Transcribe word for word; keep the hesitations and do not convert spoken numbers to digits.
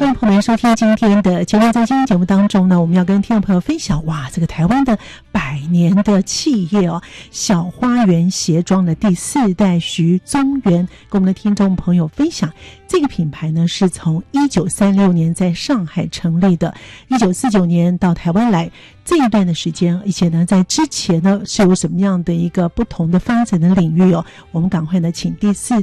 欢迎朋友们收听今天的节目。在今天节目当中呢，我们要跟听众朋友分享，哇，这个台湾的百年的企业哦，小花园鞋庄的第四代徐宗元，跟我们的听众朋友分享，这个品牌呢是从一九三六年在上海成立的，一九四九年到台湾来，这一段的时间，而且呢在之前呢是有什么样的一个不同的发展的领域哦，我们赶快呢请第四